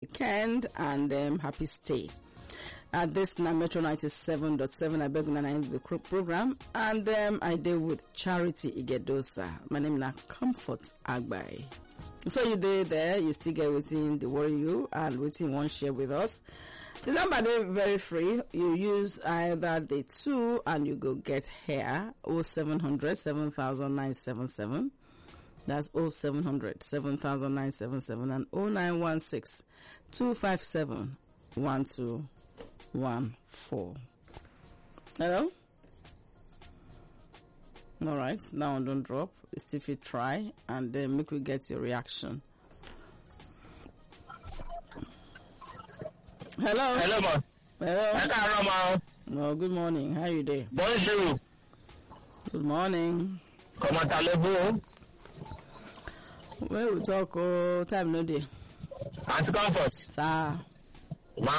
weekend and happy stay. This na Metro 97.7 I beg una na the program, and I deal with Charity Igedosa. My name na Comfort Agbai. So you there, you still get within the worry you and within one share with us. The number is very free. You use either the 2 and you go get here 0700 7977. That's 0700 7977 and 0916 257 1214. Hello? All right, now don't drop. See if you try and then make we get your reaction. Hello. Hello, ma. Hello. No, good morning. How you doing? Bonjour. Good morning. Comment allez-vous? Where we talk, time no day. Auntie Comfort. Sir. Ma.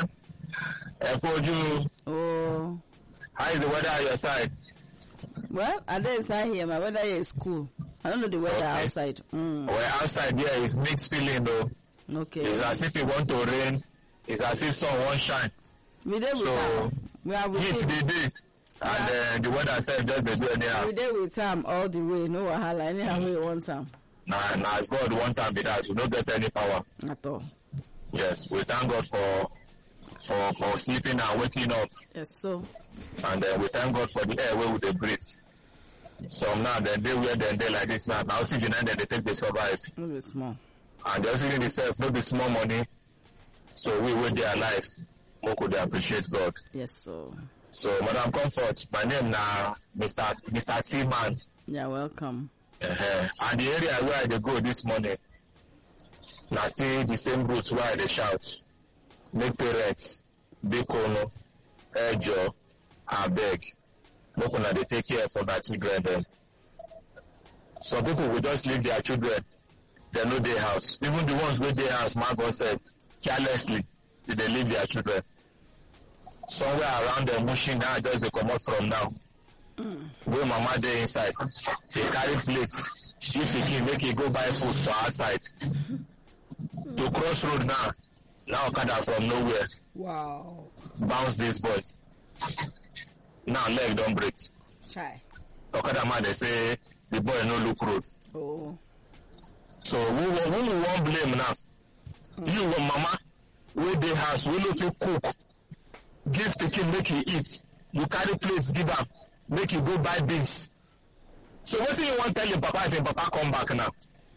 Ekoju. Oh. How is the weather on your side? Well, I didn't inside here. My weather here is cool. I don't know the weather outside. Well, outside here is mixed feeling though. Okay. It's as if it want to rain. It's as if sun won't shine. We there with So, we are with heat the day. And the weather self just dey do anyhow. we there with time all the way. No wahala. Anyhow we want time. Nah, as God want time be that, we don't get any power. At all. Yes, we thank God for sleeping and waking up. Yes, so. And we thank God for the air where we dey breathe. Some now they where they like this now. Now oxygen and then they take the survive. Maybe small. And the oxygen itself no be small money. So we their life. More could appreciate God. Yes, so. So Madam Comfort, my name now Mr. T-Man. Yeah, welcome. And the area where they go this morning, now still the same route where they shout. Make parents, big kono, ejo, abeg. Look when they take care for their children then. Some people will just leave their children. They know their house. Even the ones with their house, my God said, carelessly, they leave their children. Somewhere around them, pushing now, just they come out from now. Where mama dey inside, they carry plates. If he can make it go buy food for outside. To cross road now Okada from nowhere. Wow. Bounce this boy. Now leg don't break. Try. Okada man they say the boy no look road. Oh. So who won't blame now? You mama, where they house, we no fit cook. Give pikin make he eat. You carry plates, give am, make you go buy beans. So what do you want to tell your papa if your papa come back now?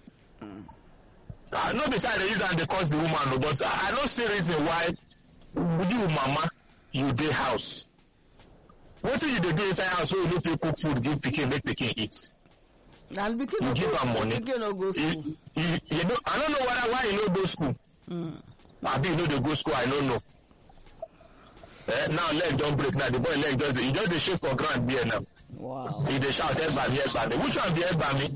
No beside the reason they cause the woman, but I don't see reason why you mama, you dey house. What do you do inside house so you no fit cook food, give pikin, make pikin eat? And You give am money. Pikin no go school. You know, I don't know why you no go school. Abi you know they go school, I don't know. Now leg don't break now. The boy leg just dey shake for ground there now. Wow. He dey shout help me. Which one be help me?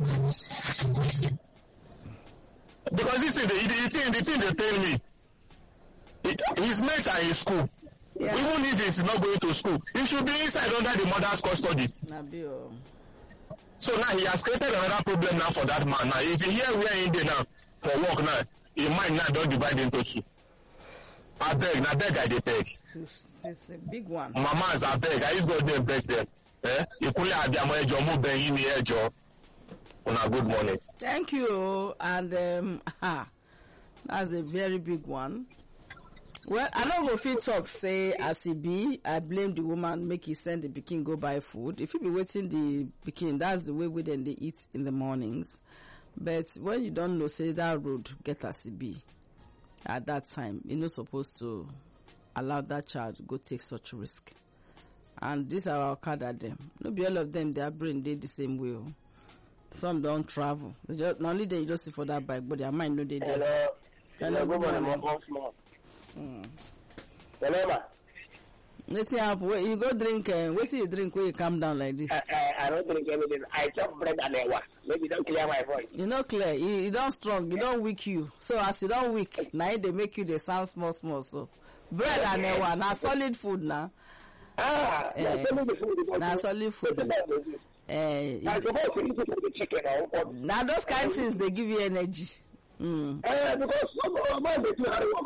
Because this is the thing they tell me. His mates are in school. Yeah. Even if he's not going to school, he should be inside under the mother's custody. Nabio. So now he has created another problem now for that man. Now if you hear where he dey now for work now, his mind now don't divide into two. I beg I dey beg. It's a big one. Mamas, I beg. I just go there and beg them. You couldn't have them ejo mo ben yin ejo. Una good morning. Thank you. And that's a very big one. Well, I know go fit talk say as he be, I blame the woman make he send the pikin go buy food. If you be waiting the pikin, that's the way we then they eat in the mornings. But when you don't know, say that road get as he be. At that time, you're not supposed to allow that child to go take such risk. And these are our Okada them. No be all of them, their brain they the same way. Some don't travel. Not only they just see for that bike, but their mind no they there. Hello, good morning. Hello, ma. Let's see how you go drink. Wait till you drink when you calm down like this. I don't drink anything. I chop bread and ewa. Maybe don't clear my voice. You know clear. You don't strong. You don't weak you. So as you don't weak, now they make you they sound small. So bread and ewa now solid food now. Now solid food. Now those kind of things they give you energy. Because